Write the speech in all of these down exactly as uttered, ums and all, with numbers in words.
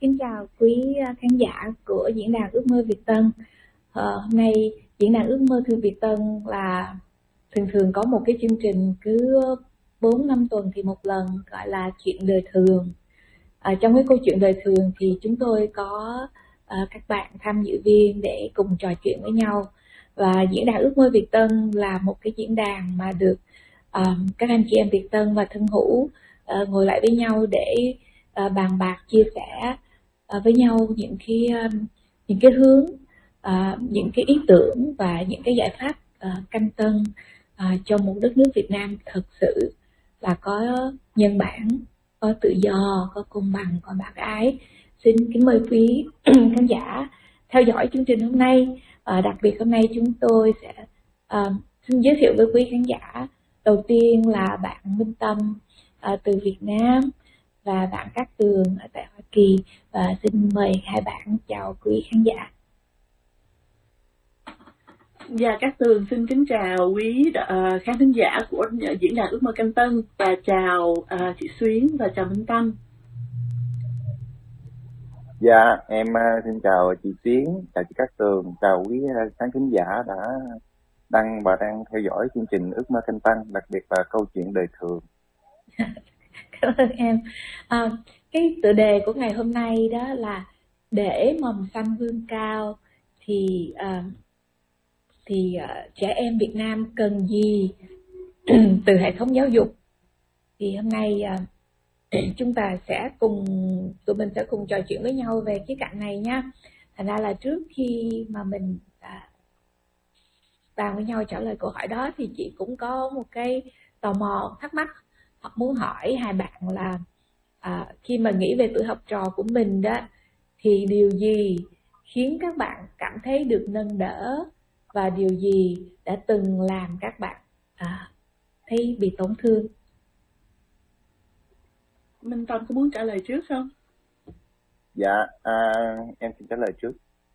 Kính chào quý khán giả của Diễn đàn Ước mơ Việt Tân. Ờ, hôm nay Diễn đàn Ước mơ Thư Việt Tân là thường thường có một cái chương trình cứ bốn năm tuần thì một lần, gọi là chuyện đời thường. À, trong cái câu chuyện đời thường thì chúng tôi có uh, các bạn tham dự viên để cùng trò chuyện với nhau. Và Diễn đàn Ước mơ Việt Tân là một cái diễn đàn mà được uh, các anh chị em Việt Tân và thân hữu uh, ngồi lại với nhau để uh, bàn bạc, chia sẻ uh, với nhau những cái um, những cái hướng, uh, những cái ý tưởng và những cái giải pháp uh, canh tân uh, cho một đất nước Việt Nam thật sự là có nhân bản, có tự do, có công bằng, có bác ái. Xin kính mời quý khán giả theo dõi chương trình hôm nay. À, đặc biệt hôm nay chúng tôi sẽ à, xin giới thiệu với quý khán giả. Đầu tiên là bạn Minh Tâm à, từ Việt Nam và bạn Cát Tường ở tại Hoa Kỳ. Và xin mời hai bạn chào quý khán giả. Dạ, Cát Tường xin kính chào quý uh, khán thính giả của Diễn đàn Ước mơ Canh Tân, và chào uh, chị Xuyến và chào Minh Tâm. Dạ, em uh, xin chào chị Xuyến, chào chị Cát Tường, chào quý uh, khán thính giả đã đăng và đang theo dõi chương trình Ước mơ Canh Tân, đặc biệt là câu chuyện đời thường. Cảm ơn em. À, cái tựa đề của ngày hôm nay đó là để mầm xanh vươn cao thì uh, thì uh, trẻ em Việt Nam cần gì từ hệ thống giáo dục. Thì hôm nay uh, chúng ta sẽ cùng tụi mình sẽ cùng trò chuyện với nhau về cái cạnh này nha. Thành ra là trước khi mà mình uh, bàn với nhau trả lời câu hỏi đó thì chị cũng có một cái tò mò, thắc mắc hoặc muốn hỏi hai bạn là uh, khi mà nghĩ về tuổi học trò của mình đó thì điều gì khiến các bạn cảm thấy được nâng đỡ, và điều gì đã từng làm các bạn à, thấy bị tổn thương? Minh Tâm có muốn trả lời trước không? Dạ, à, em xin trả lời trước.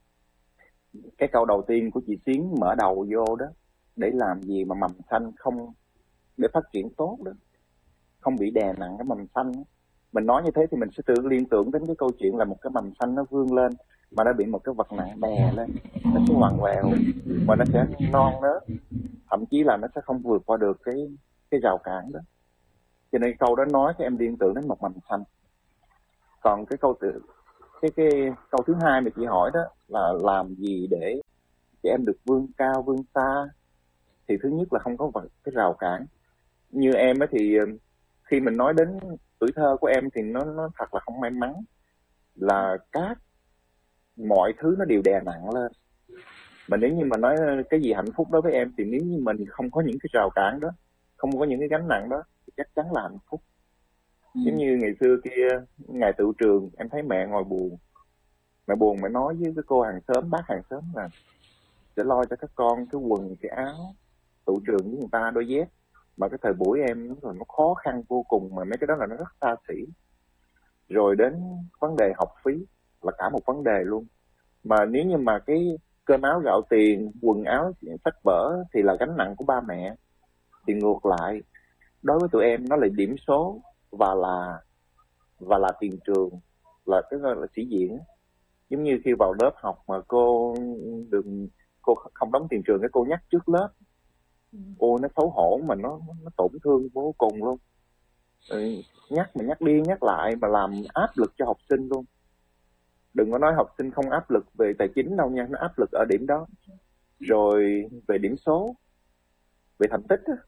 Cái câu đầu tiên của chị Xuyến mở đầu vô đó, để làm gì mà mầm xanh không, để phát triển tốt đó, không bị đè nặng cái mầm xanh. Mình nói như thế thì mình sẽ tự liên tưởng đến cái câu chuyện là một cái mầm xanh nó vươn lên mà nó bị một cái vật nặng đè lên, nó sẽ ngoằn ngoèo và nó sẽ non nớt, thậm chí là nó sẽ không vượt qua được cái cái rào cản đó. Cho nên câu đó nói cho em liên tưởng đến một mầm xanh. Còn cái câu tự cái cái câu thứ hai mà chị hỏi đó là làm gì để chị em được vươn cao vươn xa, thì thứ nhất là không có vật cái rào cản. Như em ấy thì khi mình nói đến tuổi thơ của em thì nó nó thật là không may mắn, là các mọi thứ nó đều đè nặng lên. Mà nếu như mà nói cái gì hạnh phúc đối với em thì nếu như mình không có những cái rào cản đó, không có những cái gánh nặng đó thì chắc chắn là hạnh phúc. Ừ. Giống như ngày xưa kia, ngày tựu trường em thấy mẹ ngồi buồn, mẹ buồn mẹ nói với cái cô hàng xóm, bác hàng xóm là sẽ lo cho các con cái quần, cái áo, tựu trường với người ta đôi dép. Mà cái thời buổi em nó, nó khó khăn vô cùng, mà mấy cái đó là nó rất xa xỉ. Rồi đến vấn đề học phí là cả một vấn đề luôn. Mà nếu như mà cái cơm áo gạo tiền, quần áo, sách vở thì là gánh nặng của ba mẹ, thì ngược lại đối với tụi em nó là điểm số và là và là tiền trường, là cái là sĩ diện. Giống như khi vào lớp học mà cô đừng cô không đóng tiền trường, cái cô nhắc trước lớp, ôi nó xấu hổ mà nó nó tổn thương vô cùng luôn. Ừ, nhắc mà nhắc đi nhắc lại mà làm áp lực cho học sinh luôn. Đừng có nói học sinh không áp lực về tài chính đâu nha, nó áp lực ở điểm đó. Rồi về điểm số, về thành tích á,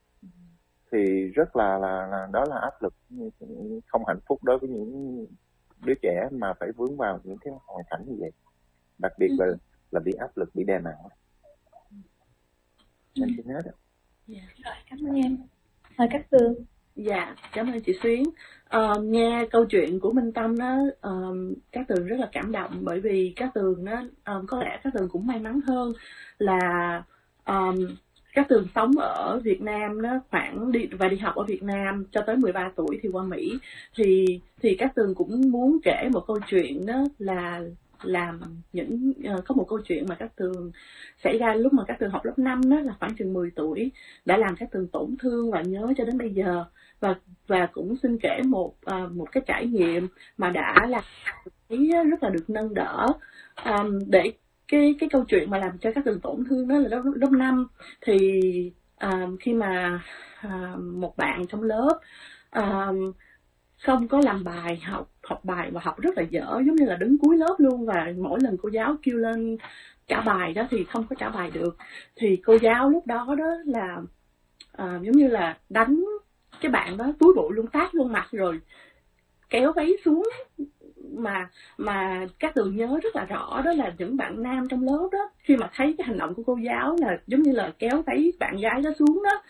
thì rất là, là là đó là áp lực không hạnh phúc đối với những đứa trẻ mà phải vướng vào những cái hoàn cảnh như vậy. Đặc biệt là là bị áp lực, bị đè nặng. Em xin hết ạ. Yeah. Rồi, cảm ơn em. Mời Cát Tường. Dạ, cảm ơn chị Xuyến. Uh, nghe câu chuyện của Minh Tâm đó, uh, Cát Tường rất là cảm động, bởi vì Cát Tường nó uh, có lẽ Cát Tường cũng may mắn hơn là um, Cát Tường sống ở Việt Nam đó, khoảng đi và đi học ở Việt Nam cho tới mười ba tuổi thì qua Mỹ. Thì thì Cát Tường cũng muốn kể một câu chuyện đó là làm những uh, có một câu chuyện mà Cát Tường xảy ra lúc mà Cát Tường học lớp năm đó, là khoảng chừng mười tuổi, đã làm Cát Tường tổn thương và nhớ cho đến bây giờ. Và và cũng xin kể một uh, một cái trải nghiệm mà đã làm rất là được nâng đỡ. Um, để cái cái câu chuyện mà làm cho Cát Tường tổn thương đó là lớp, lớp năm thì um, khi mà um, một bạn trong lớp um, không có làm bài, học học bài và học rất là dở, giống như là đứng cuối lớp luôn, và mỗi lần cô giáo kêu lên trả bài đó thì không có trả bài được, thì cô giáo lúc đó đó là uh, giống như là đánh cái bạn đó túi bụi luôn, tát luôn mặt rồi kéo váy xuống. Mà mà Cát Tường nhớ rất là rõ đó là những bạn nam trong lớp đó, khi mà thấy cái hành động của cô giáo là giống như là kéo váy bạn gái đó xuống đó,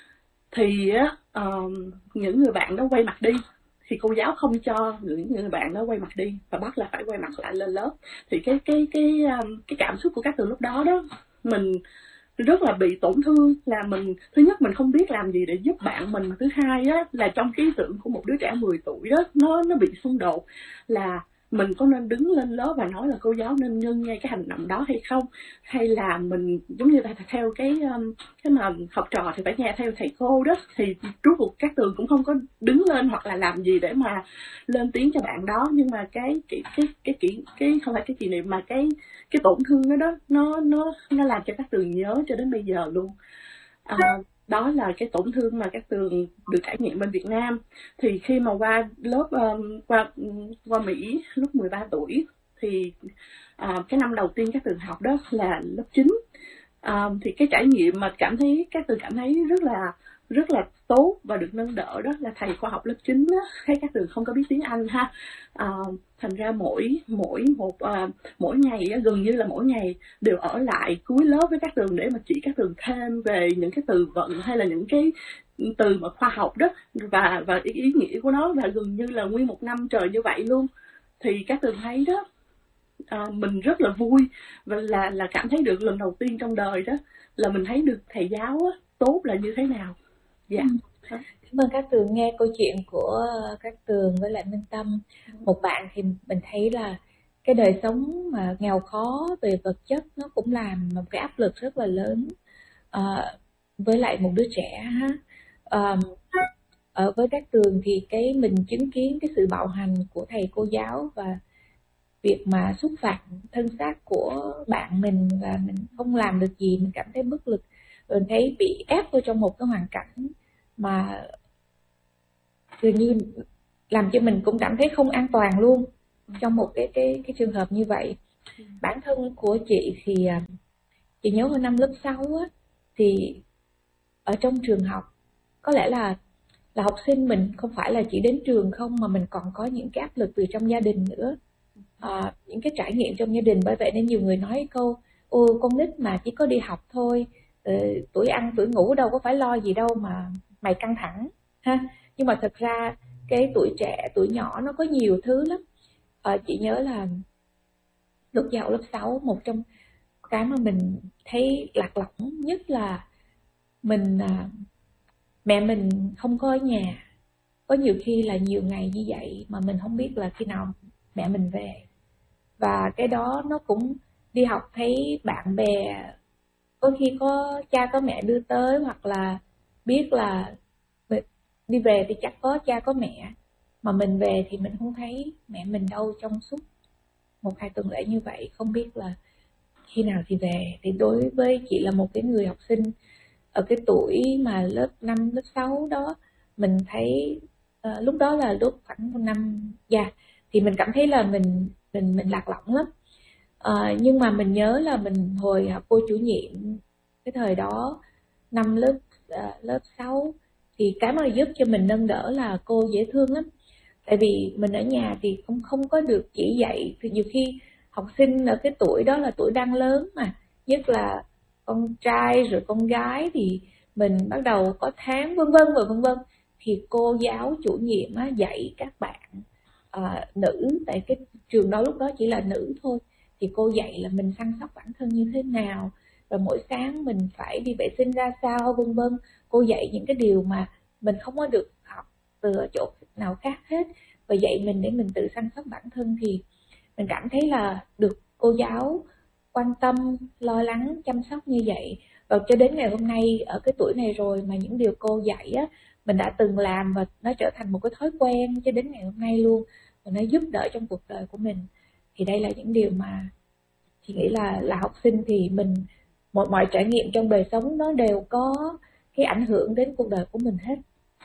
thì uh, những người bạn đó quay mặt đi, thì cô giáo không cho những người bạn đó quay mặt đi và bắt là phải quay mặt lại lên lớp. Thì cái cái cái cái cảm xúc của Cát Tường lúc đó đó, mình rất là bị tổn thương, là mình thứ nhất mình không biết làm gì để giúp bạn mình, thứ hai á là trong cái ý tưởng của một đứa trẻ mười tuổi đó, nó nó bị xung đột, là mình có nên đứng lên lớp và nói là cô giáo nên ngưng ngay cái hành động đó hay không, hay là mình giống như là theo cái cái mà học trò thì phải nghe theo thầy cô đó. Thì rốt cuộc Cát Tường cũng không có đứng lên hoặc là làm gì để mà lên tiếng cho bạn đó, nhưng mà cái cái cái cái cái, cái không phải cái kỷ niệm mà cái cái tổn thương đó đó nó nó nó làm cho Cát Tường nhớ cho đến bây giờ luôn. À, đó là cái tổn thương mà Cát Tường được trải nghiệm bên Việt Nam. Thì khi mà qua lớp um, qua qua Mỹ lúc mười ba tuổi thì uh, cái năm đầu tiên Cát Tường học đó là lớp chín. Uh, thì cái trải nghiệm mà cảm thấy Cát Tường cảm thấy rất là rất là tốt và được nâng đỡ đó là thầy khoa học lớp chín á, thấy Cát Tường không có biết tiếng Anh ha, à, thành ra mỗi mỗi một à, mỗi ngày á, gần như là mỗi ngày đều ở lại cuối lớp với Cát Tường để mà chỉ Cát Tường thêm về những cái từ vựng hay là những cái từ mà khoa học đó và và ý, ý nghĩa của nó, và gần như là nguyên một năm trời như vậy luôn. Thì Cát Tường thấy đó, à, mình rất là vui và là là cảm thấy được lần đầu tiên trong đời đó là mình thấy được thầy giáo á, tốt là như thế nào. Dạ. Yeah. Cảm ơn Cát Tường. Nghe câu chuyện của Cát Tường với lại Minh Tâm, một bạn thì mình thấy là cái đời sống mà nghèo khó về vật chất nó cũng làm một cái áp lực rất là lớn à, với lại một đứa trẻ ha. À, ở với Cát Tường thì cái mình chứng kiến cái sự bạo hành của thầy cô giáo và việc mà xúc phạm thân xác của bạn mình và mình không làm được gì, mình cảm thấy bất lực, rồi thấy bị ép vào trong một cái hoàn cảnh mà dường như làm cho mình cũng cảm thấy không an toàn luôn trong một cái cái cái trường hợp như vậy. Bản thân của chị thì chị nhớ hồi năm lớp sáu á, thì ở trong trường học có lẽ là là học sinh mình không phải là chỉ đến trường không, mà mình còn có những cái áp lực từ trong gia đình nữa, à, những cái trải nghiệm trong gia đình. Bởi vậy nên nhiều người nói câu ô con nít mà chỉ có đi học thôi, uh, tuổi ăn tuổi ngủ đâu có phải lo gì đâu mà mày căng thẳng ha. Nhưng mà thật ra cái tuổi trẻ, tuổi nhỏ nó có nhiều thứ lắm. À, chị nhớ là lúc vào lớp sáu, một trong cái mà mình thấy lạc lõng nhất là mình à, mẹ mình không có ở nhà. Có nhiều khi là nhiều ngày như vậy mà mình không biết là khi nào mẹ mình về. Và cái đó nó cũng đi học thấy bạn bè có khi có cha có mẹ đưa tới, hoặc là biết là đi về thì chắc có cha có mẹ, mà mình về thì mình không thấy mẹ mình đâu trong suốt một hai tuần lễ như vậy, không biết là khi nào thì về. Thì đối với chị là một cái người học sinh ở cái tuổi mà lớp năm, lớp sáu đó, mình thấy uh, lúc đó là lúc khoảng năm dạ yeah, thì mình cảm thấy là mình mình mình lạc lõng lắm. Uh, nhưng mà mình nhớ là mình hồi học cô chủ nhiệm cái thời đó năm lớp uh, lớp sáu, thì cái mà giúp cho mình nâng đỡ là cô dễ thương lắm. Tại vì mình ở nhà thì cũng không có được chỉ dạy, thì nhiều khi học sinh ở cái tuổi đó là tuổi đang lớn mà, nhất là con trai rồi con gái thì mình bắt đầu có tháng vân vân và vân vân, thì cô giáo chủ nhiệm á, dạy các bạn à, nữ, tại cái trường đó lúc đó chỉ là nữ thôi, thì cô dạy là mình săn sóc bản thân như thế nào, và mỗi sáng mình phải đi vệ sinh ra sao vân vân. Cô dạy những cái điều mà mình không có được học từ ở chỗ nào khác hết, và dạy mình để mình tự săn sóc bản thân. Thì mình cảm thấy là được cô giáo quan tâm, lo lắng, chăm sóc như vậy. Và cho đến ngày hôm nay ở cái tuổi này rồi mà những điều cô dạy á, mình đã từng làm và nó trở thành một cái thói quen cho đến ngày hôm nay luôn, và nó giúp đỡ trong cuộc đời của mình. Thì đây là những điều mà chị nghĩ là là học sinh thì mình mọi mọi trải nghiệm trong đời sống nó đều có cái ảnh hưởng đến cuộc đời của mình hết.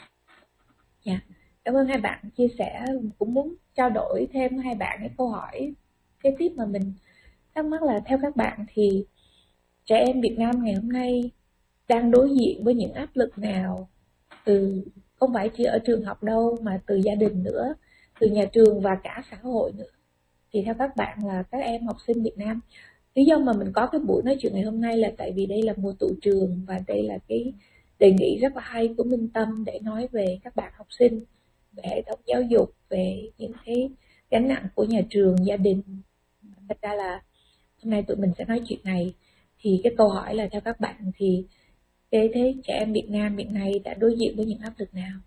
Dạ. Yeah. Cảm ơn hai bạn chia sẻ. Cũng muốn trao đổi thêm hai bạn cái câu hỏi kế tiếp mà mình thắc mắc là theo các bạn thì trẻ em Việt Nam ngày hôm nay đang đối diện với những áp lực nào, từ không phải chỉ ở trường học đâu mà từ gia đình nữa, từ nhà trường và cả xã hội nữa. Thì theo các bạn là các em học sinh Việt Nam, lý do mà mình có cái buổi nói chuyện ngày hôm nay là tại vì đây là mùa tụ trường và đây là cái đề nghị rất là hay của Minh Tâm để nói về các bạn học sinh, về hệ thống giáo dục, về những cái gánh nặng của nhà trường, gia đình. Thật ra là hôm nay tụi mình sẽ nói chuyện này. Thì cái câu hỏi là theo các bạn thì cái thế trẻ em Việt Nam hiện nay đã đối diện với những áp lực nào?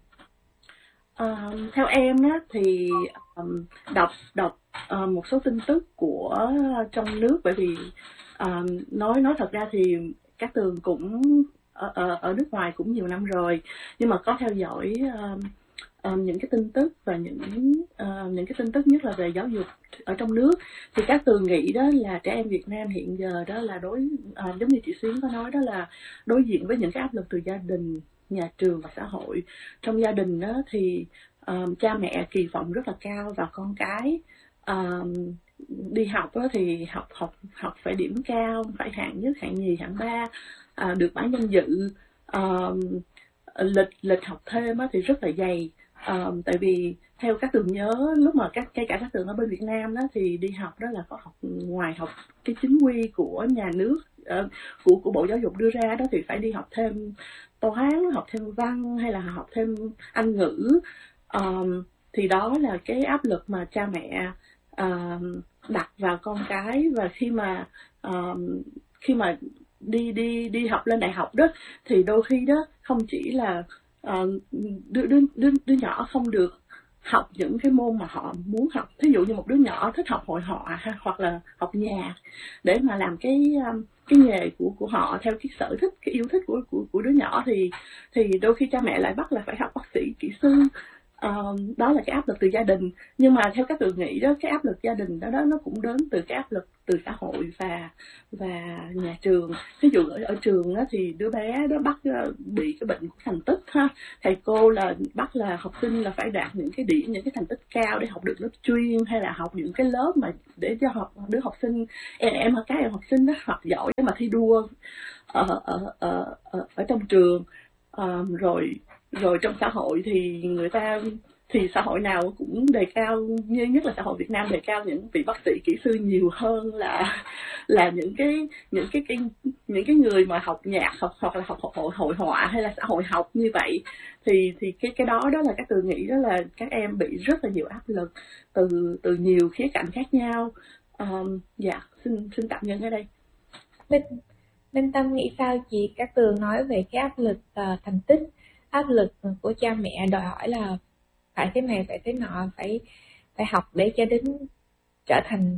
Uh, theo em á, thì um, đọc đọc uh, một số tin tức của trong nước, bởi vì uh, nói nói thật ra thì Cát Tường cũng ở, ở, ở nước ngoài cũng nhiều năm rồi, nhưng mà có theo dõi uh, uh, những cái tin tức và những uh, những cái tin tức nhất là về giáo dục ở trong nước. Thì Cát Tường nghĩ đó là trẻ em Việt Nam hiện giờ đó là đối uh, giống như chị Xuyến có nói đó, là đối diện với những cái áp lực từ gia đình, nhà trường và xã hội. Trong gia đình đó thì um, cha mẹ kỳ vọng rất là cao vào con cái. Um, đi học đó thì học học học phải điểm cao, phải hạng nhất, hạng nhì, hạng ba, uh, được mã danh dự. Um, lịch lịch học thêm thì rất là dày. Um, tại vì theo Cát Tường nhớ lúc mà các kể cả Cát Tường ở bên Việt Nam đó thì đi học đó là có học ngoài học cái chính quy của nhà nước, uh, của của Bộ Giáo dục đưa ra đó, thì phải đi học thêm toán, học thêm văn hay là học thêm Anh ngữ. Um, thì đó là cái áp lực mà cha mẹ uh, đặt vào con cái. Và khi mà uh, khi mà đi đi đi học lên đại học đó thì đôi khi đó không chỉ là uh, đứa, đứa đứa đứa nhỏ không được học những cái môn mà họ muốn học. Thí dụ như một đứa nhỏ thích học hội họa ha, hoặc là học nhạc để mà làm cái cái nghề của của họ theo cái sở thích, cái yêu thích của của của đứa nhỏ, thì thì đôi khi cha mẹ lại bắt là phải học bác sĩ, kỹ sư. Uh, đó là cái áp lực từ gia đình. Nhưng mà theo các Tường nghĩ đó, cái áp lực gia đình đó đó nó cũng đến từ cái áp lực từ xã hội và và nhà trường. Ví dụ ở, ở trường đó, thì đứa bé đó bắt bị cái bệnh của thành tích ha, thầy cô là bắt là học sinh là phải đạt những cái điểm, những cái thành tích cao để học được lớp chuyên, hay là học những cái lớp mà để cho học đứa học sinh em em các em học sinh đó học giỏi để mà thi đua ở ở ở ở, ở trong trường. Uh, rồi rồi trong xã hội thì người ta thì xã hội nào cũng đề cao, như nhất là xã hội Việt Nam đề cao những vị bác sĩ, kỹ sư nhiều hơn là là những cái những cái, cái những cái người mà học nhạc, học hoặc là học hội hội họa hay là xã hội học như vậy. Thì thì cái cái đó đó là các Tường nghĩ đó là các em bị rất là nhiều áp lực từ từ nhiều khía cạnh khác nhau. Um, dạ xin xin tạm dừng ở đây. Minh Minh Tâm nghĩ sao chị? Các Tường nói về cái áp lực uh, thành tích, áp lực của cha mẹ đòi hỏi là phải thế này, phải thế nọ, phải phải học để cho đến trở thành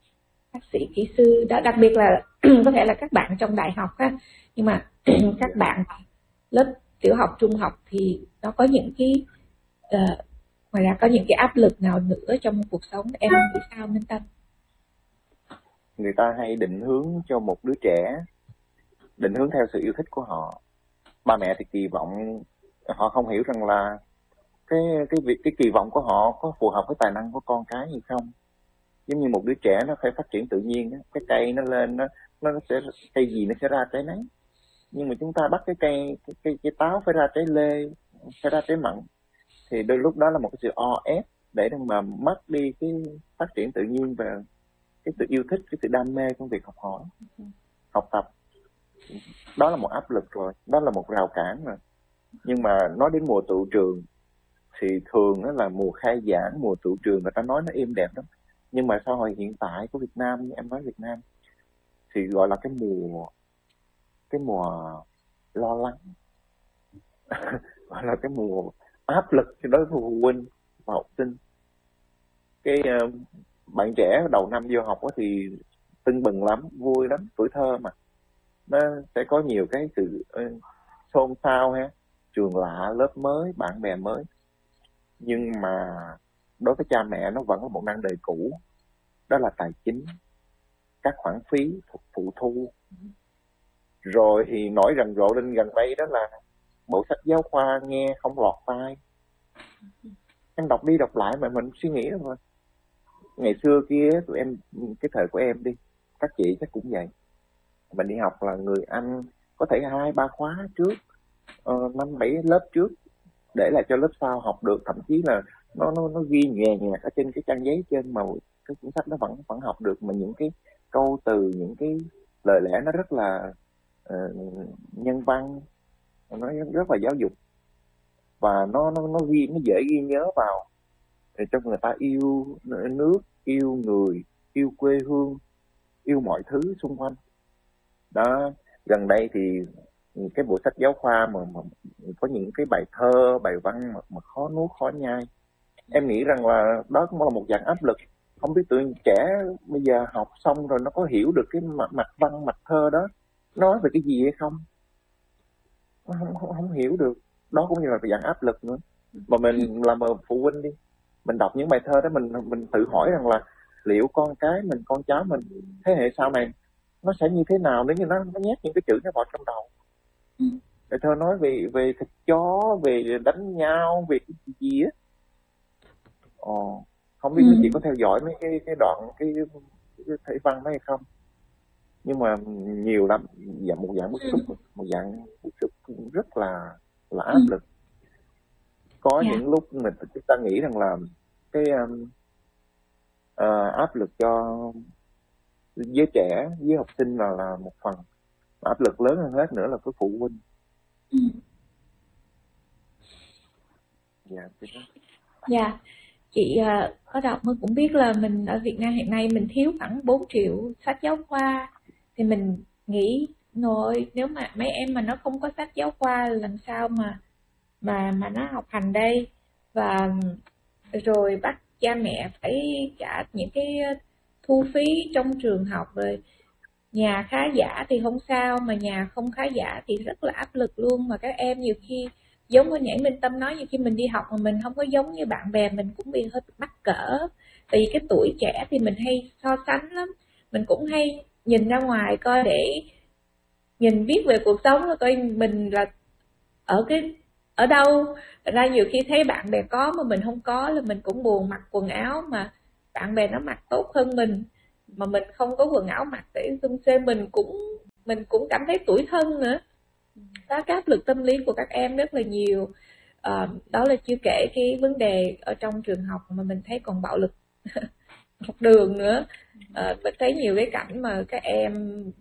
bác sĩ, kỹ sư. Đó, đặc biệt là có thể là các bạn trong đại học á, nhưng mà các bạn lớp tiểu học, trung học thì nó có những cái uh, ngoài ra có những cái áp lực nào nữa trong cuộc sống. Em nghĩ sao Minh Tâm? Người ta hay định hướng cho một đứa trẻ, định hướng theo sự yêu thích của họ. Ba mẹ thì kỳ vọng, họ không hiểu rằng là cái cái việc cái kỳ vọng của họ có phù hợp với tài năng của con cái hay không. Giống như một đứa trẻ nó phải phát triển tự nhiên, cái cây nó lên nó nó sẽ cây gì nó sẽ ra trái nấy. Nhưng mà chúng ta bắt cái cây cái cái, cái táo phải ra trái lê, phải ra trái mận, thì đôi lúc đó là một cái sự o ép để mà mất đi cái phát triển tự nhiên và cái sự yêu thích, cái sự đam mê trong việc học hỏi, học tập. Đó là một áp lực rồi, đó là một rào cản rồi. Nhưng mà nói đến mùa tụ trường thì thường đó là mùa khai giảng, mùa tụ trường người ta nói nó êm đẹp lắm. Nhưng mà xã hội hiện tại của Việt Nam, như em nói Việt Nam, thì gọi là cái mùa cái mùa lo lắng gọi là cái mùa áp lực cho đối với phụ huynh và học sinh. Cái uh, bạn trẻ đầu năm vô học thì tưng bừng lắm, vui lắm, tuổi thơ mà nó sẽ có nhiều cái sự uh, xôn xao ha, trường lạ, lớp mới, bạn bè mới. Nhưng mà đối với cha mẹ nó vẫn là một năng đời cũ, đó là tài chính, các khoản phí phụ thu. Rồi thì nổi rầm rộ lên gần đây đó là bộ sách giáo khoa nghe không lọt tai. Em đọc đi đọc lại mà mình suy nghĩ rồi. Ngày xưa kia tụi em, cái thời của em đi, các chị chắc cũng vậy. Mình đi học là người Anh có thể hai ba khóa trước, uh, năm bảy lớp trước để lại cho lớp sau học được, thậm chí là nó nó nó ghi nhẹ nhàng ở trên cái trang giấy trên mà cái cuốn sách nó vẫn vẫn học được, mà những cái câu từ, những cái lời lẽ nó rất là uh, nhân văn, nó rất là giáo dục, và nó nó nó ghi, nó dễ ghi nhớ vào để cho người ta yêu nước, yêu người, yêu quê hương, yêu mọi thứ xung quanh. Đó, gần đây thì cái bộ sách giáo khoa mà, mà có những cái bài thơ, bài văn mà, mà khó nuốt, khó nhai. Em nghĩ rằng là đó cũng là một dạng áp lực. Không biết tụi trẻ bây giờ học xong rồi nó có hiểu được cái mặt, mặt văn, mặt thơ đó nói về cái gì hay không? Nó không, không, không hiểu được. Đó cũng như là dạng áp lực nữa. Mà mình làm phụ huynh đi, mình đọc những bài thơ đó, mình mình tự hỏi rằng là liệu con cái mình, con cháu mình, thế hệ sau này nó sẽ như thế nào nếu như nó, nó nhét những cái chữ nó vào trong đầu. Bài thơ nói về về thịt chó, về đánh nhau, về cái gì á. Ồ, không biết ừ. chị có theo dõi mấy cái cái đoạn cái, cái thể văn đó hay không? Nhưng mà nhiều lắm, dạng một dạng bức xúc, ừ. một dạng bức xúc rất là là áp lực. Có yeah. những lúc mình chúng ta nghĩ rằng là cái um, uh, áp lực cho giới trẻ, với học sinh là là một phần, áp lực lớn hơn hết nữa là cái phụ huynh. Ừ. Dạ, dạ. Chị uh, có đọc mới cũng biết là mình ở Việt Nam hiện nay mình thiếu khoảng bốn triệu sách giáo khoa, thì mình nghĩ rồi nếu mà mấy em mà nó không có sách giáo khoa làm sao mà mà mà nó học hành đây, và rồi bắt cha mẹ phải trả những cái thu phí trong trường học, rồi nhà khá giả thì không sao, mà nhà không khá giả thì rất là áp lực luôn. Mà các em nhiều khi giống như Nhảy Minh Tâm nói, nhiều khi mình đi học mà mình không có giống như bạn bè, mình cũng bị hơi mắc cỡ. Tại vì cái tuổi trẻ thì mình hay so sánh lắm, mình cũng hay nhìn ra ngoài coi để nhìn biết về cuộc sống, coi mình là ở cái ở đâu. Thật ra nhiều khi thấy bạn bè có mà mình không có là mình cũng buồn, mặc quần áo mà bạn bè nó mặc tốt hơn mình mà mình không có quần áo mặc để xung xê, mình cũng mình cũng cảm thấy tủi thân nữa. Đó, cái áp lực tâm lý của các em rất là nhiều. À, đó là chưa kể cái vấn đề ở trong trường học mà mình thấy còn bạo lực học đường nữa. À, mình thấy nhiều cái cảnh mà các em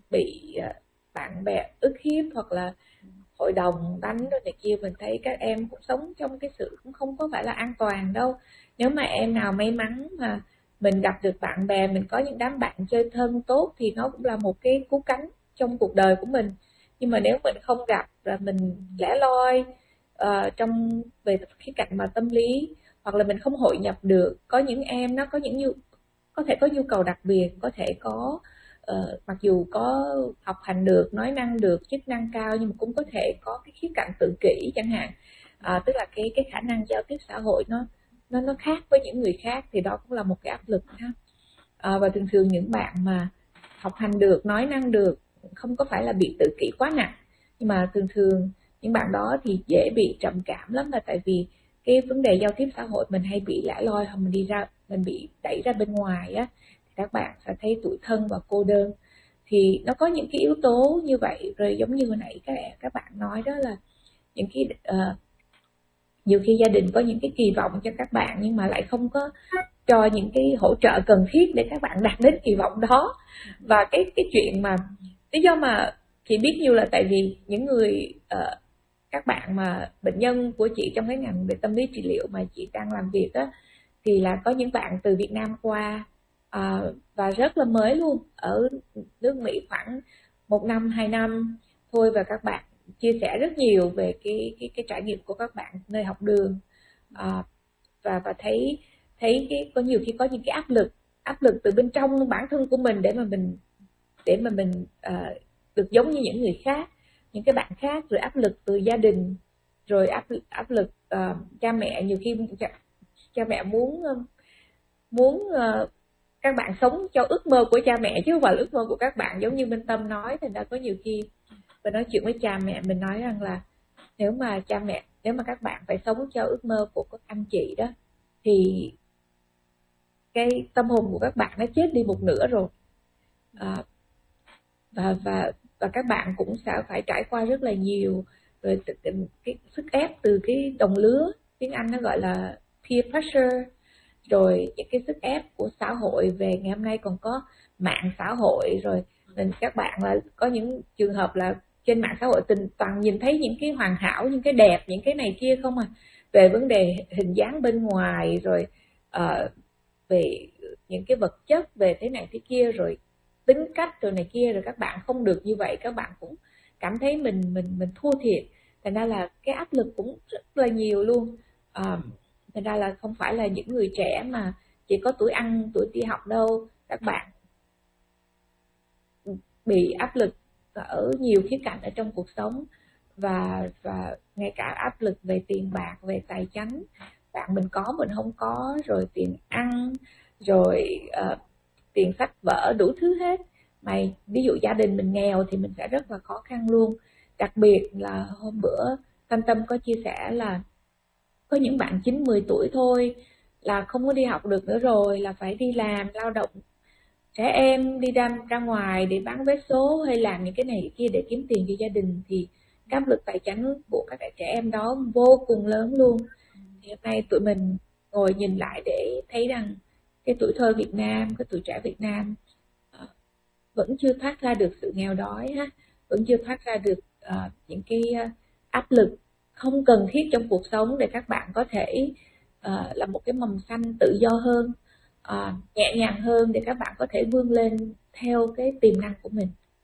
bị bạn bè ức hiếp hoặc là hội đồng đánh rồi này kia, mình thấy các em cũng sống trong cái sự cũng không có phải là an toàn đâu. Nếu mà em nào may mắn mà mình gặp được bạn bè, mình có những đám bạn chơi thân tốt thì nó cũng là một cái cú cánh trong cuộc đời của mình. Nhưng mà nếu mình không gặp và mình lẻ loi uh, trong về khía cạnh mà tâm lý, hoặc là mình không hội nhập được, có những em nó có những nhu có thể có nhu cầu đặc biệt, có thể có uh, mặc dù có học hành được, nói năng được, chức năng cao, nhưng mà cũng có thể có cái khía cạnh tự kỷ chẳng hạn. Uh, tức là cái cái khả năng giao tiếp xã hội nó nó nó khác với những người khác, thì đó cũng là một cái áp lực ha. À, và thường thường những bạn mà học hành được, nói năng được, không có phải là bị tự kỷ quá nặng, nhưng mà thường thường những bạn đó thì dễ bị trầm cảm lắm, là tại vì cái vấn đề giao tiếp xã hội mình hay bị lẻ loi, hoặc mình đi ra mình bị đẩy ra bên ngoài á, thì các bạn sẽ thấy tủi thân và cô đơn. Thì nó có những cái yếu tố như vậy. Rồi giống như hồi nãy các các bạn nói đó là những cái uh, nhiều khi gia đình có những cái kỳ vọng cho các bạn nhưng mà lại không có cho những cái hỗ trợ cần thiết để các bạn đạt đến kỳ vọng đó. Và cái cái chuyện mà lý do mà chị biết nhiều là tại vì những người uh, các bạn mà bệnh nhân của chị trong cái ngành về tâm lý trị liệu mà chị đang làm việc á, thì là có những bạn từ Việt Nam qua uh, và rất là mới luôn, ở nước Mỹ khoảng một năm hai năm thôi, và các bạn chia sẻ rất nhiều về cái cái cái trải nghiệm của các bạn nơi học đường. À, và và thấy thấy cái có nhiều khi có những cái áp lực áp lực từ bên trong bản thân của mình để mà mình để mà mình uh, được giống như những người khác, những cái bạn khác, rồi áp lực từ gia đình, rồi áp áp lực uh, cha mẹ. Nhiều khi cha, cha mẹ muốn muốn uh, các bạn sống cho ước mơ của cha mẹ chứ không phải ước mơ của các bạn, giống như Minh Tâm nói. Thành ra có nhiều khi mình nói chuyện với cha mẹ, mình nói rằng là nếu mà cha mẹ nếu mà các bạn phải sống cho ước mơ của các anh chị đó, thì cái tâm hồn của các bạn nó chết đi một nửa rồi. À, và và và các bạn cũng sẽ phải trải qua rất là nhiều rồi cái, cái sức ép từ cái đồng lứa, tiếng Anh nó gọi là peer pressure, rồi những cái sức ép của xã hội. Về ngày hôm nay còn có mạng xã hội rồi, nên các bạn là có những trường hợp là trên mạng xã hội tình toàn nhìn thấy những cái hoàn hảo, những cái đẹp, những cái này kia không à, về vấn đề hình dáng bên ngoài, rồi uh, về những cái vật chất, về thế này thế kia, rồi tính cách rồi này kia, rồi các bạn không được như vậy, các bạn cũng cảm thấy mình mình mình thua thiệt. Thành ra là cái áp lực cũng rất là nhiều luôn. À, thành ra là không phải là những người trẻ mà chỉ có tuổi ăn tuổi đi học đâu, các bạn bị áp lực ở nhiều khía cạnh ở trong cuộc sống, và và ngay cả áp lực về tiền bạc, về tài chính, bạn mình có mình không có, rồi tiền ăn, rồi uh, tiền sách vở, đủ thứ hết. Mày ví dụ gia đình mình nghèo thì mình sẽ rất là khó khăn luôn. Đặc biệt là hôm bữa Thanh Tâm có chia sẻ là có những bạn chín mười tuổi thôi là không có đi học được nữa rồi, là phải đi làm lao động trẻ em, đi ra ra ngoài để bán vé số hay làm những cái này kia để kiếm tiền cho gia đình, thì áp lực tài chính của các trẻ em đó vô cùng lớn luôn. Thì hôm nay tụi mình ngồi nhìn lại để thấy rằng cái tuổi thơ Việt Nam, cái tuổi trẻ Việt Nam uh, vẫn chưa thoát ra được sự nghèo đói ha, vẫn chưa thoát ra được uh, những cái uh, áp lực không cần thiết trong cuộc sống, để các bạn có thể uh, là một cái mầm xanh tự do hơn, uh, nhẹ nhàng hơn, để các bạn có thể vươn lên theo cái tiềm năng của mình.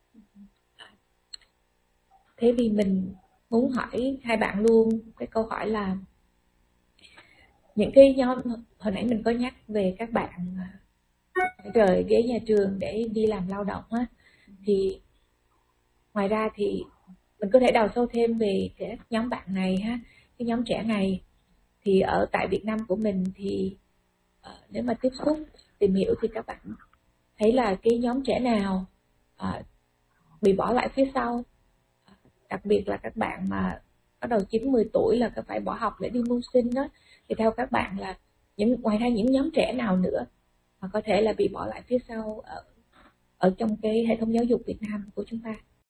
Thế thì mình muốn hỏi hai bạn luôn cái câu hỏi là những cái nhóm hồi nãy mình có nhắc về các bạn rời ghế nhà trường để đi làm lao động á, thì ngoài ra thì mình có thể đào sâu thêm về cái nhóm bạn này ha, cái nhóm trẻ này. Thì ở tại Việt Nam của mình thì uh, nếu mà tiếp xúc tìm hiểu thì các bạn thấy là cái nhóm trẻ nào uh, bị bỏ lại phía sau, đặc biệt là các bạn mà bắt đầu chín mười tuổi là phải bỏ học để đi mưu sinh đó, thì theo các bạn là những ngoài ra những nhóm trẻ nào nữa mà có thể là bị bỏ lại phía sau ở ở trong cái hệ thống giáo dục Việt Nam của chúng ta?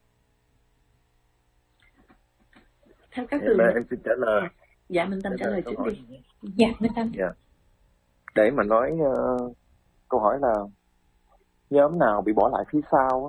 Theo các từ em xin trả lời. Dạ, Minh Tâm trả lời trước đi. Dạ, Minh Tâm. Dạ. Để mà nói uh, câu hỏi là nhóm nào bị bỏ lại phía sau á,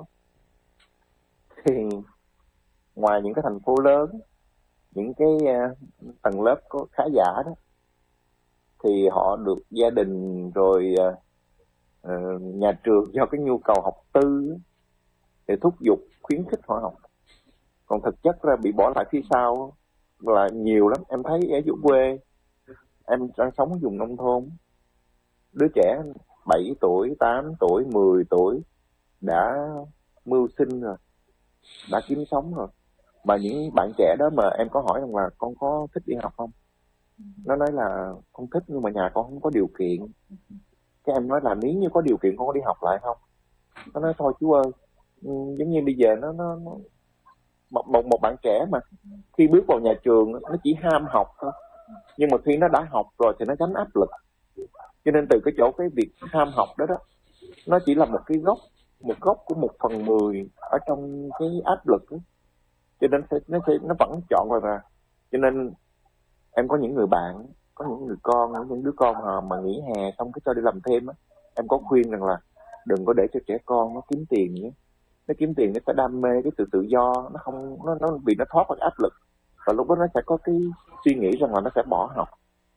thì ngoài những cái thành phố lớn, những cái uh, tầng lớp có khá giả đó, thì họ được gia đình rồi uh, uh, nhà trường do cái nhu cầu học tư để thúc giục khuyến khích họ học. Còn thực chất ra bị bỏ lại phía sau là nhiều lắm. Em thấy ở vùng quê, em đang sống ở vùng nông thôn, đứa trẻ bảy tuổi, tám tuổi, mười tuổi đã mưu sinh rồi, đã kiếm sống rồi. Mà những bạn trẻ đó mà em có hỏi rằng là con có thích đi học không, nó nói là con thích nhưng mà nhà con không có điều kiện. Cái em nói là nếu như có điều kiện con có đi học lại không, nó nói thôi chú ơi. Giống như bây giờ nó nó, nó một, một một bạn trẻ mà khi bước vào nhà trường nó chỉ ham học thôi, nhưng mà khi nó đã học rồi thì nó gánh áp lực. Cho nên từ cái chỗ cái việc ham học đó đó, nó chỉ là một cái gốc một gốc của một phần mười ở trong cái áp lực đó. Cho nên nó sẽ nó vẫn chọn rồi mà. Cho nên em có những người bạn, có những người con, những đứa con mà, mà nghỉ hè xong cái cho đi làm thêm á, em có khuyên rằng là đừng có để cho trẻ con nó kiếm tiền nhé. Nó kiếm tiền nó sẽ đam mê cái sự tự do, nó không nó nó bị nó thoát khỏi áp lực, và lúc đó nó sẽ có cái suy nghĩ rằng là nó sẽ bỏ học.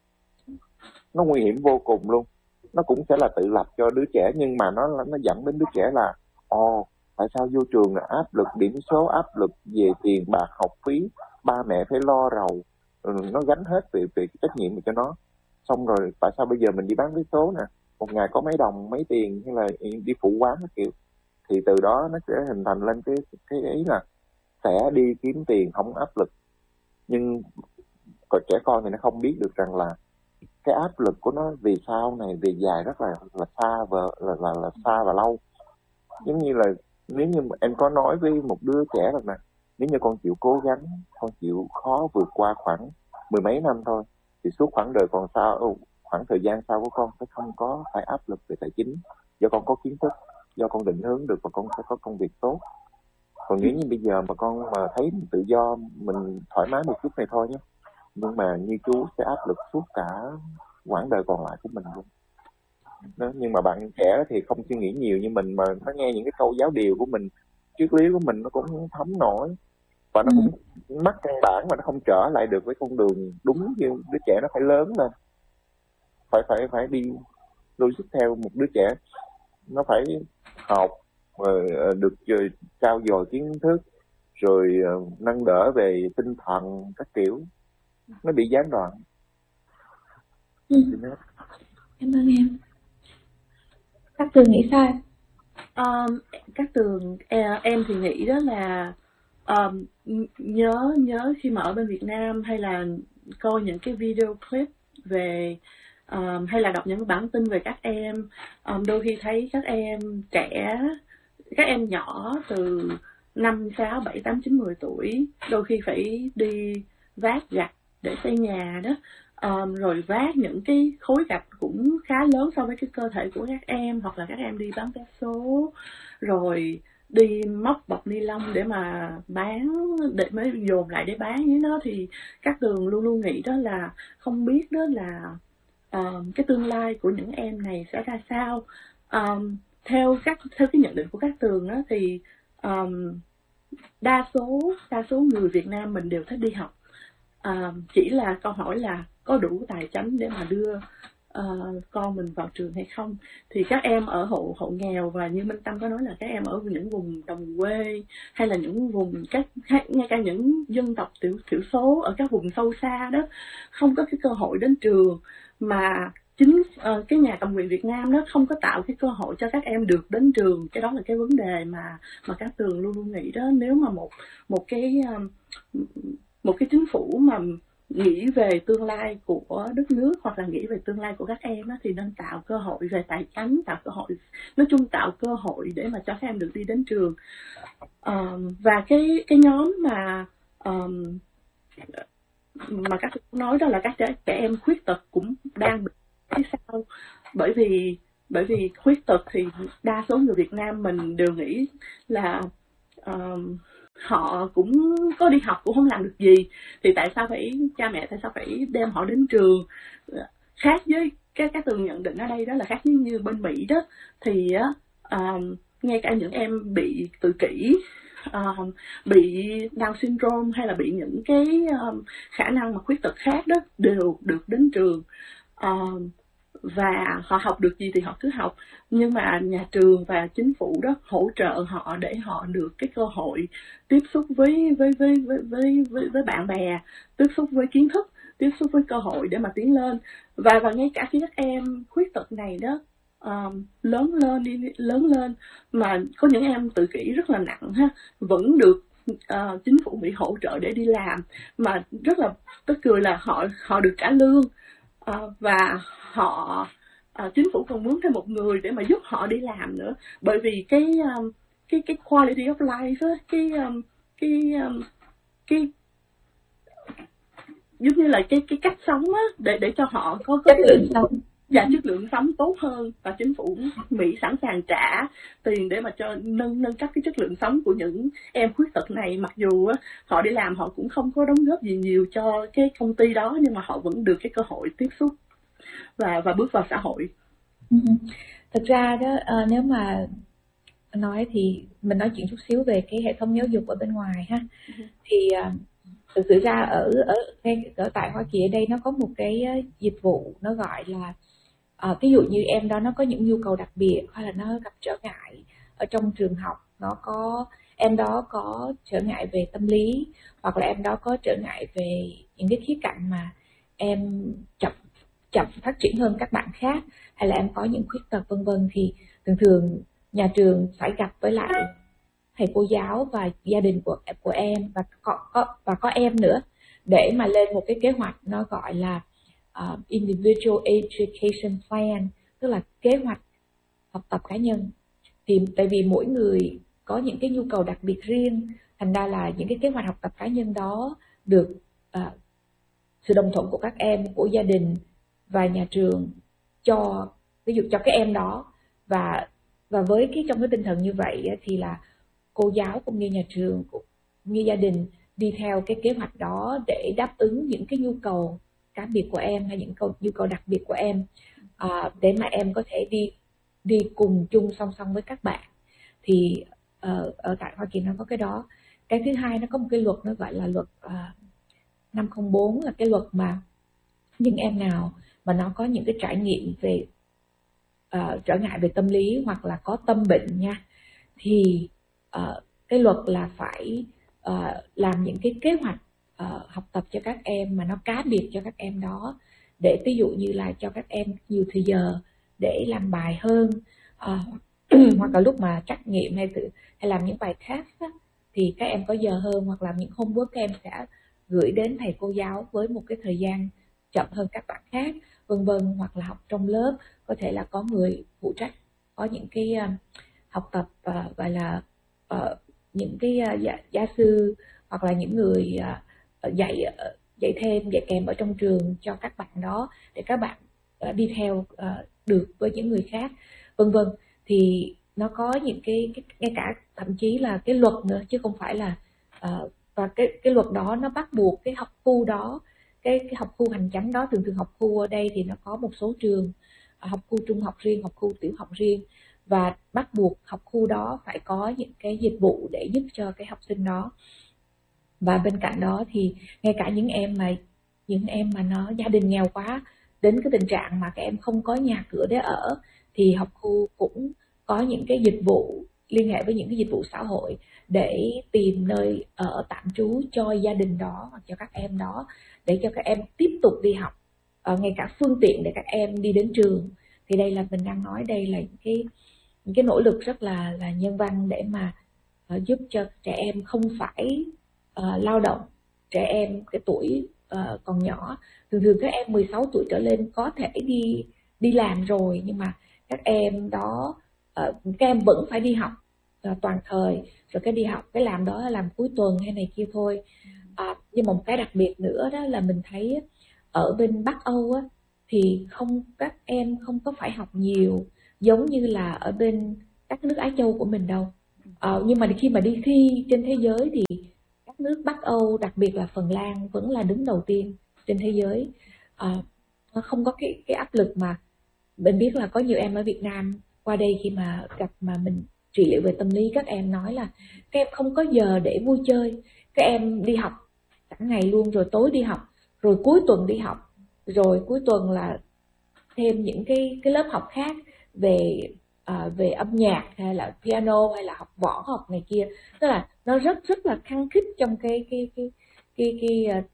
Nó nguy hiểm vô cùng luôn. Nó cũng sẽ là tự lập cho đứa trẻ, nhưng mà nó nó dẫn đến đứa trẻ là ồ, tại sao vô trường là áp lực điểm số, áp lực về tiền bạc học phí, ba mẹ phải lo rầu, nó gánh hết về về cái trách nhiệm cho nó. Xong rồi tại sao bây giờ mình đi bán vé số nè, một ngày có mấy đồng mấy tiền, hay là đi phụ quán kiểu, thì từ đó nó sẽ hình thành lên cái cái ý là sẽ đi kiếm tiền không áp lực. Nhưng còn trẻ con thì nó không biết được rằng là cái áp lực của nó về sau này về dài rất là là xa và là là, là xa và lâu. Giống như là nếu như em có nói với một đứa trẻ rằng là nếu như con chịu cố gắng, con chịu khó vượt qua khoảng mười mấy năm thôi, thì suốt khoảng đời còn sau, khoảng thời gian sau của con sẽ không có phải áp lực về tài chính, do con có kiến thức, do con định hướng được và con sẽ có công việc tốt. Còn nếu như bây giờ mà con mà thấy mình tự do, mình thoải mái một chút này thôi nhé, nhưng mà như chú sẽ áp lực suốt cả quãng đời còn lại của mình luôn. Đó, nhưng mà bạn trẻ thì không suy nghĩ nhiều như mình, mà nó nghe những cái câu giáo điều của mình, triết lý của mình nó cũng không thấm nổi, và nó cũng mắc căn bản mà nó không trở lại được với con đường đúng. Như đứa trẻ nó phải lớn lên, phải phải phải đi logic theo một đứa trẻ, nó phải học rồi được trao dồi kiến thức, rồi nâng đỡ về tinh thần các kiểu, nó bị gián đoạn. Ừ. Cảm ơn em. Các Tường nghĩ sao? Um, các Tường em thì nghĩ đó là um, nhớ nhớ khi mà ở bên Việt Nam hay là coi những cái video clip về um, hay là đọc những bản tin về các em, um, đôi khi thấy các em trẻ, các em nhỏ từ năm, sáu, bảy, tám, chín, mười tuổi đôi khi phải đi vác gạch để xây nhà đó. Um, rồi vác những cái khối gạch cũng khá lớn so với cái cơ thể của các em, hoặc là các em đi bán vé số, rồi đi móc bọc ni lông để mà bán, để mới dồn lại để bán với nó. Thì các Tường luôn luôn nghĩ đó là không biết đó là um, cái tương lai của những em này sẽ ra sao. Um, theo các theo cái nhận định của các Tường đó thì um, đa số đa số người Việt Nam mình đều thích đi học. À, chỉ là câu hỏi là có đủ tài chính để mà đưa uh, con mình vào trường hay không. Thì các em ở hộ hộ nghèo, và như Minh Tâm có nói là các em ở những vùng đồng quê hay là những vùng các ngay cả những dân tộc thiểu thiểu số ở các vùng sâu xa đó, không có cái cơ hội đến trường, mà chính uh, cái nhà cầm quyền Việt Nam đó không có tạo cái cơ hội cho các em được đến trường. Cái đó là cái vấn đề mà mà các Tường luôn luôn nghĩ đó. Nếu mà một một cái um, một cái chính phủ mà nghĩ về tương lai của đất nước, hoặc là nghĩ về tương lai của các em á, thì nên tạo cơ hội về tài chính, tạo cơ hội, nói chung tạo cơ hội để mà cho các em được đi đến trường. Um, và cái cái nhóm mà um, mà các nói đó là các trẻ, trẻ em khuyết tật cũng đang bị phía sau, bởi vì bởi vì khuyết tật thì đa số người Việt Nam mình đều nghĩ là um, họ cũng có đi học cũng không làm được gì, thì tại sao phải cha mẹ tại sao phải đem họ đến trường. Khác với các các Tường nhận định ở đây đó là khác với như bên Mỹ đó, thì um, ngay cả những em bị tự kỷ, um, bị Down syndrome hay là bị những cái um, khả năng mà khuyết tật khác đó đều được đến trường. Um, và họ học được gì thì họ cứ học, nhưng mà nhà trường và chính phủ đó hỗ trợ họ để họ được cái cơ hội tiếp xúc với với với với với với, với bạn bè, tiếp xúc với kiến thức, tiếp xúc với cơ hội để mà tiến lên. Và và ngay cả khi các em khuyết tật này đó um, lớn lên đi lớn lên mà có những em tự kỷ rất là nặng ha, vẫn được uh, chính phủ Mỹ hỗ trợ để đi làm, mà rất là tức cười là họ họ được trả lương. Uh, và họ uh, chính phủ còn mướn thêm một người để mà giúp họ đi làm nữa, bởi vì cái um, cái cái quality of life á, cái um, cái um, cái giống như là cái cái cách sống á, để để cho họ có chất lượng sống và chất lượng sống tốt hơn, và chính phủ Mỹ sẵn sàng trả tiền để mà cho nâng nâng cấp cái chất lượng sống của những em khuyết tật này. Mặc dù á, họ đi làm họ cũng không có đóng góp gì nhiều cho cái công ty đó, nhưng mà họ vẫn được cái cơ hội tiếp xúc và và bước vào xã hội. Thực ra đó, uh, nếu mà nói thì mình nói chuyện chút xíu về cái hệ thống giáo dục ở bên ngoài ha. Uh-huh. Thì uh, thực sự ra ở ở ngay ở tại Hoa Kỳ ở đây nó có một cái uh, dịch vụ nó gọi là uh, ví dụ như em đó nó có những nhu cầu đặc biệt, hay là nó gặp trở ngại ở trong trường học, nó có em đó có trở ngại về tâm lý, hoặc là em đó có trở ngại về những cái khía cạnh mà em chậm chậm phát triển hơn các bạn khác, hay là em có những khuyết tật vân vân, thì thường thường nhà trường phải gặp với lại thầy cô giáo và gia đình của của em và có, có và có em nữa, để mà lên một cái kế hoạch nó gọi là uh, individual education plan, tức là kế hoạch học tập cá nhân. Thì tại vì mỗi người có những cái nhu cầu đặc biệt riêng, thành ra là những cái kế hoạch học tập cá nhân đó được uh, sự đồng thuận của các em, của gia đình và nhà trường cho ví dụ cho cái em đó. Và và với cái trong cái tinh thần như vậy thì là cô giáo cũng như nhà trường cũng như gia đình đi theo cái kế hoạch đó để đáp ứng những cái nhu cầu cá biệt của em hay những câu nhu cầu đặc biệt của em, à, để mà em có thể đi đi cùng chung song song với các bạn. Thì uh, ở tại Hoa Kỳ nó có cái đó. Cái thứ hai, nó có một cái luật nó gọi là luật uh, năm không bốn, là cái luật mà những em nào mà nó có những cái trải nghiệm về uh, trở ngại về tâm lý hoặc là có tâm bệnh nha, thì uh, cái luật là phải uh, làm những cái kế hoạch uh, học tập cho các em mà nó cá biệt cho các em đó, để ví dụ như là cho các em nhiều thời giờ để làm bài hơn, uh, hoặc là lúc mà trắc nghiệm hay tự hay làm những bài test á, thì các em có giờ hơn, hoặc là những homework các em sẽ gửi đến thầy cô giáo với một cái thời gian chậm hơn các bạn khác, vân vân. Hoặc là học trong lớp có thể là có người phụ trách, có những cái uh, học tập uh, gọi là uh, những cái uh, gia, gia sư hoặc là những người uh, dạy uh, dạy thêm dạy kèm ở trong trường cho các bạn đó, để các bạn uh, đi theo uh, được với những người khác, vân vân. Thì nó có những cái, cái ngay cả thậm chí là cái luật nữa, chứ không phải là uh, và cái cái luật đó nó bắt buộc cái học khu đó, cái cái học khu hành chánh đó, thường thường học khu ở đây thì nó có một số trường, học khu trung học riêng, học khu tiểu học riêng, và bắt buộc học khu đó phải có những cái dịch vụ để giúp cho cái học sinh đó. Và bên cạnh đó thì ngay cả những em mà những em mà nó gia đình nghèo quá, đến cái tình trạng mà các em không có nhà cửa để ở, thì học khu cũng có những cái dịch vụ, liên hệ với những cái dịch vụ xã hội để tìm nơi ở tạm trú cho gia đình đó hoặc cho các em đó, để cho các em tiếp tục đi học, ở ngay cả phương tiện để các em đi đến trường. Thì đây là mình đang nói, đây là những cái những cái nỗ lực rất là là nhân văn để mà uh, giúp cho trẻ em không phải uh, lao động. Trẻ em cái tuổi uh, còn nhỏ, thường thường các em mười sáu tuổi trở lên có thể đi đi làm rồi, nhưng mà các em đó uh, các em vẫn phải đi học uh, toàn thời, rồi cái đi học cái làm đó là làm cuối tuần hay này kia thôi. Uh, nhưng mà một cái đặc biệt nữa đó là mình thấy ở bên Bắc Âu á, thì không các em không có phải học nhiều giống như là ở bên các nước Á Châu của mình đâu. Uh, nhưng mà khi mà đi thi trên thế giới thì các nước Bắc Âu, đặc biệt là Phần Lan, vẫn là đứng đầu tiên trên thế giới. Uh, nó không có cái cái áp lực mà mình biết là có nhiều em ở Việt Nam qua đây khi mà gặp mà mình trị liệu về tâm lý, các em nói là các em không có giờ để vui chơi, các em đi học cả ngày luôn, rồi tối đi học, rồi cuối tuần đi học, rồi cuối tuần là thêm những cái cái lớp học khác về uh, về âm nhạc hay là piano hay là học võ học này kia. Tức là nó rất rất là khăng khít trong cái cái cái cái cái, cái